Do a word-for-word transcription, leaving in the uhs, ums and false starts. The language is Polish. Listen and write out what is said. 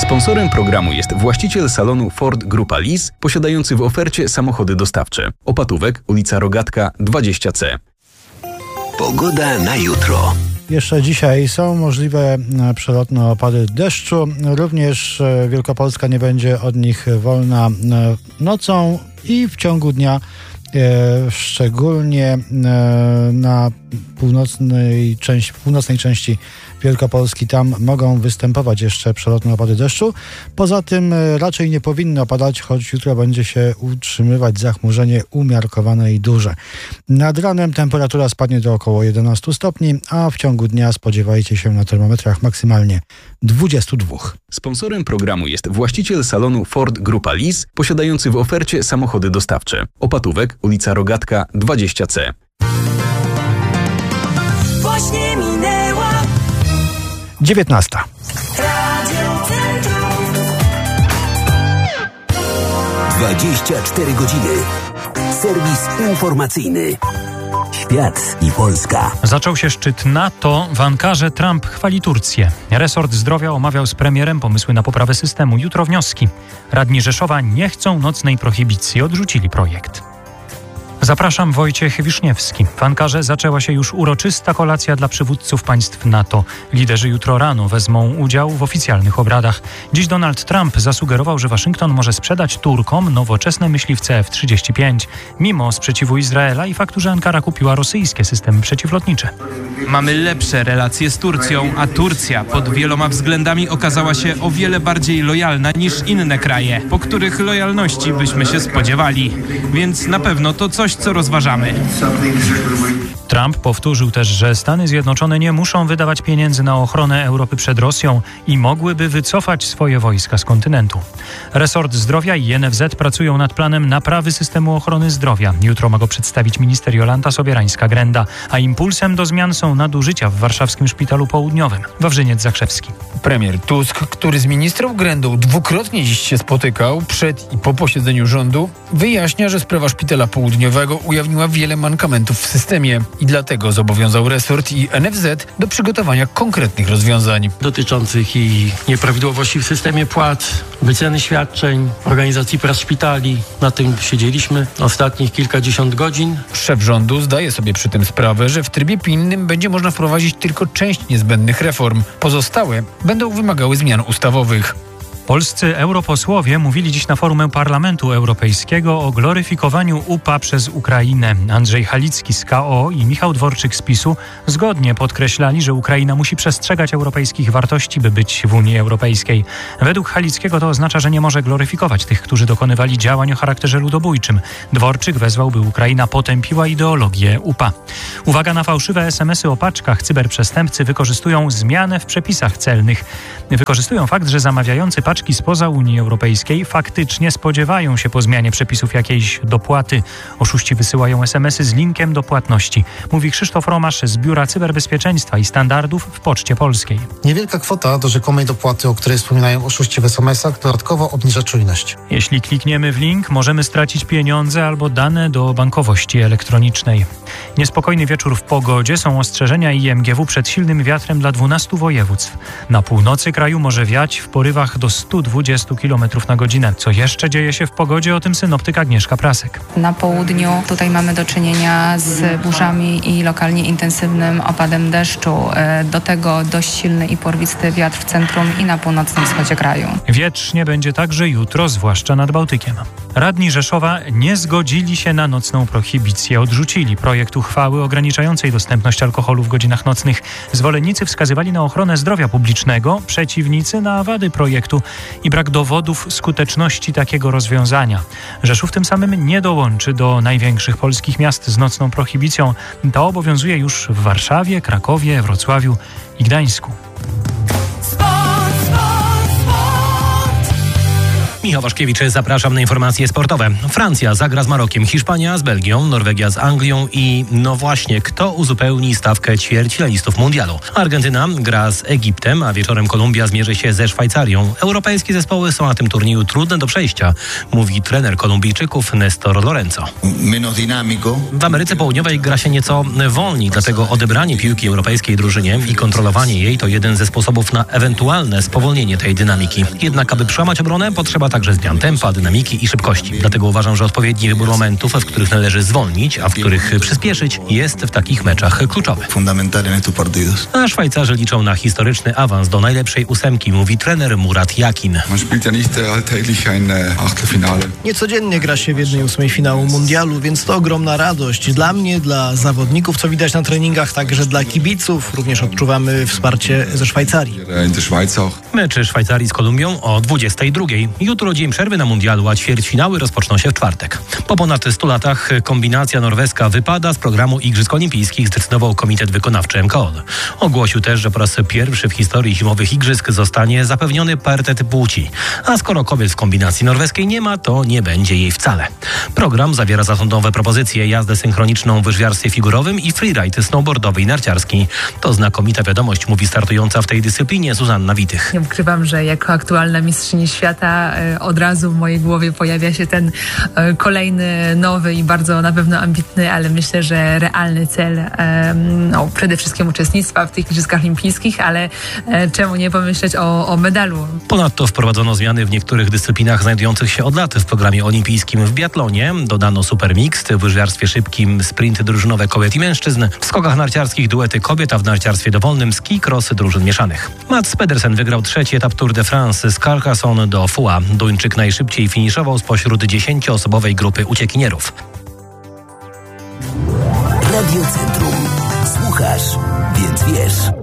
Sponsorem programu jest właściciel salonu Ford Grupa Lis, posiadający w ofercie samochody dostawcze. Opatówek, ulica Rogatka dwadzieścia C. Pogoda na jutro. Jeszcze dzisiaj są możliwe przelotne opady deszczu. Również Wielkopolska nie będzie od nich wolna nocą i w ciągu dnia, szczególnie na północnej części, północnej części Wielkopolski, tam mogą występować jeszcze przelotne opady deszczu. Poza tym raczej nie powinny opadać, choć jutro będzie się utrzymywać zachmurzenie umiarkowane i duże. Nad ranem temperatura spadnie do około jedenastu stopni, a w ciągu dnia spodziewajcie się na termometrach maksymalnie dwudziestu dwóch. Sponsorem programu jest właściciel salonu Ford Grupa Lis, posiadający w ofercie samochody dostawcze. Opatówek, ulica Rogatka dwadzieścia C. Właśnie minęła dziewiętnasta. dwadzieścia cztery godziny. Serwis informacyjny. Świat i Polska. Zaczął się szczyt NATO w Ankarze. Trump chwali Turcję. Resort Zdrowia omawiał z premierem pomysły na poprawę systemu. Jutro wnioski. Radni Rzeszowa nie chcą nocnej prohibicji. Odrzucili projekt. Zapraszam, Wojciech Wiszniewski. W Ankarze zaczęła się już uroczysta kolacja dla przywódców państw NATO. Liderzy jutro rano wezmą udział w oficjalnych obradach. Dziś Donald Trump zasugerował, że Waszyngton może sprzedać Turkom nowoczesne myśliwce F trzydzieści pięć, mimo sprzeciwu Izraela i faktu, że Ankara kupiła rosyjskie systemy przeciwlotnicze. Mamy lepsze relacje z Turcją, a Turcja pod wieloma względami okazała się o wiele bardziej lojalna niż inne kraje, po których lojalności byśmy się spodziewali. Więc na pewno to coś, co rozważamy. Trump powtórzył też, że Stany Zjednoczone nie muszą wydawać pieniędzy na ochronę Europy przed Rosją i mogłyby wycofać swoje wojska z kontynentu. Resort Zdrowia i N F Z pracują nad planem naprawy systemu ochrony zdrowia. Jutro ma go przedstawić minister Jolanta Sobierańska-Grenda, a impulsem do zmian są nadużycia w warszawskim Szpitalu Południowym. Wawrzyniec Zakrzewski. Premier Tusk, który z ministrą Grendą dwukrotnie dziś się spotykał przed i po posiedzeniu rządu, wyjaśnia, że sprawa Szpitala Południowego ujawniła wiele mankamentów w systemie i dlatego zobowiązał resort i N F Z do przygotowania konkretnych rozwiązań. Dotyczących i nieprawidłowości w systemie płac, wyceny świadczeń, organizacji prac szpitali. Na tym siedzieliśmy ostatnich kilkadziesiąt godzin. Szef rządu zdaje sobie przy tym sprawę, że w trybie pilnym będzie można wprowadzić tylko część niezbędnych reform. Pozostałe będą wymagały zmian ustawowych. Polscy europosłowie mówili dziś na forum Parlamentu Europejskiego o gloryfikowaniu U P A przez Ukrainę. Andrzej Halicki z K O i Michał Dworczyk z PiSu zgodnie podkreślali, że Ukraina musi przestrzegać europejskich wartości, by być w Unii Europejskiej. Według Halickiego to oznacza, że nie może gloryfikować tych, którzy dokonywali działań o charakterze ludobójczym. Dworczyk wezwał, by Ukraina potępiła ideologię U P A. Uwaga na fałszywe es em esy o paczkach. Cyberprzestępcy wykorzystują zmianę w przepisach celnych. Wykorzystują fakt, że zamawiający paczki spoza Unii Europejskiej faktycznie spodziewają się po zmianie przepisów jakiejś dopłaty. Oszuści wysyłają es em esy z linkiem do płatności. Mówi Krzysztof Romasz z Biura Cyberbezpieczeństwa i Standardów w Poczcie Polskiej. Niewielka kwota do rzekomej dopłaty, o której wspominają oszuści w es em esach, dodatkowo obniża czujność. Jeśli klikniemy w link, możemy stracić pieniądze albo dane do bankowości elektronicznej. Niespokojny wieczór w pogodzie. Są ostrzeżenia I M G W przed silnym wiatrem dla dwunastu województw. Na północy kraju może wiać w porywach do stu dwudziestu kilometrów na godzinę. Co jeszcze dzieje się w pogodzie? O tym synoptyk Agnieszka Prasek. Na południu tutaj mamy do czynienia z burzami i lokalnie intensywnym opadem deszczu. Do tego dość silny i porwisty wiatr w centrum i na północnym wschodzie kraju. Wietrznie będzie także jutro, zwłaszcza nad Bałtykiem. Radni Rzeszowa nie zgodzili się na nocną prohibicję. Odrzucili projekt uchwały ograniczającej dostępność alkoholu w godzinach nocnych. Zwolennicy wskazywali na ochronę zdrowia publicznego, przeciwnicy na wady projektu i brak dowodów skuteczności takiego rozwiązania. Rzeszów tym samym nie dołączy do największych polskich miast z nocną prohibicją. To obowiązuje już w Warszawie, Krakowie, Wrocławiu i Gdańsku. Sport, sport, sport. Michał Waszkiewicz, zapraszam na informacje sportowe. Francja zagra z Marokiem, Hiszpania z Belgią, Norwegia z Anglią i no właśnie, kto uzupełni stawkę ćwierćfinalistów mundialu. Argentyna gra z Egiptem, a wieczorem Kolumbia zmierzy się ze Szwajcarią. Europejskie zespoły są na tym turnieju trudne do przejścia, mówi trener Kolumbijczyków Néstor Lorenzo. W Ameryce Południowej gra się nieco wolniej, dlatego odebranie piłki europejskiej drużynie i kontrolowanie jej to jeden ze sposobów na ewentualne spowolnienie tej dynamiki. Jednak aby przełamać obronę, potrzeba także zmian tempa, dynamiki i szybkości. Dlatego uważam, że odpowiedni wybór momentów, w których należy zwolnić, a w których przyspieszyć, jest w takich meczach kluczowy. A Szwajcarzy liczą na historyczny awans do najlepszej ósemki, mówi trener Murat Yakin. Niecodziennie gra się w jednej ósmej finału mundialu, więc to ogromna radość dla mnie, dla zawodników, co widać na treningach, także dla kibiców. Również odczuwamy wsparcie ze Szwajcarii. Mecze Szwajcarii z Kolumbią o dwudziestej drugiej. Jutro dzień przerwy na mundialu, a ćwierćfinały rozpoczną się w czwartek. Po ponad stu latach kombinacja norweska wypada z programu Igrzysk Olimpijskich, zdecydował Komitet Wykonawczy M K O L. Ogłosił też, że po raz pierwszy w historii zimowych igrzysk zostanie zapewniony parytet płci. A skoro kobiet w kombinacji norweskiej nie ma, to nie będzie jej wcale. Program zawiera zasądowe propozycje: jazdę synchroniczną w łyżwiarstwie figurowym i freeride snowboardowy i narciarski. To znakomita wiadomość, mówi startująca w tej dyscyplinie Zuzanna Witych. Nie ukrywam, że jako aktualna mistrzyni świata od razu w mojej głowie pojawia się ten kolejny, nowy i bardzo na pewno ambitny, ale myślę, że realny cel, no, przede wszystkim uczestnictwa w tych Igrzyskach Olimpijskich, ale czemu nie pomyśleć o, o medalu. Ponadto wprowadzono zmiany w niektórych dyscyplinach znajdujących się od lat w programie olimpijskim. W biatlonie dodano super mixed, w łyżwiarstwie szybkim sprinty drużynowe kobiet i mężczyzn, w skokach narciarskich duety kobiet, a w narciarstwie dowolnym ski cross drużyn mieszanych. Mats Pedersen wygrał trzeci etap Tour de France z Carcassonne do Foix. Duńczyk najszybciej finiszował spośród dziesięcioosobowej grupy uciekinierów. Radio Centrum. Słuchasz, więc wiesz.